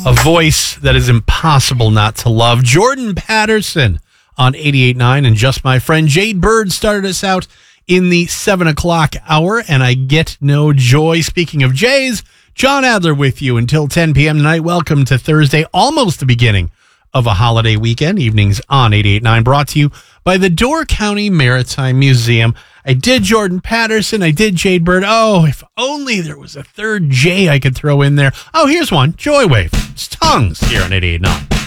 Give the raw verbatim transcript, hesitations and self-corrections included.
A voice that is impossible not to love. Jordan Patterson on eighty-eight point nine, and just my friend Jade Bird started us out in the seven o'clock hour, and I get no joy. Speaking of Jays, John Adler with you until ten p.m. tonight. Welcome to Thursday, almost the beginning of a holiday weekend. Evenings on eighty-eight point nine, brought to you by the Door County Maritime Museum. I did Jordan Patterson. I did Jade Bird. Oh, if only there was a third J I could throw in there. Oh, here's one. Joywave. It's Tongues here on eighty-eight point nine.